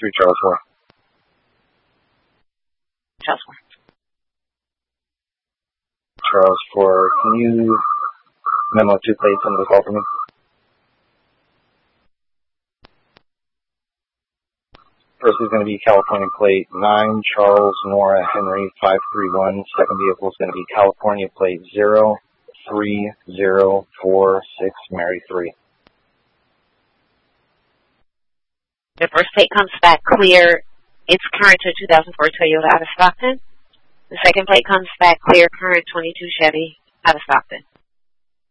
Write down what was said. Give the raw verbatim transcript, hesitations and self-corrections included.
three, Charles four. Charles four. Charles four, can you memo two plates under the call for me? First is going to be California plate nine, Charles Nora Henry five three one. Second vehicle is going to be California plate zero three zero four six, Mary three. The first plate comes back clear. It's current to two thousand four Toyota out of Stockton. The second plate comes back clear, current twenty-two Chevy out of Stockton.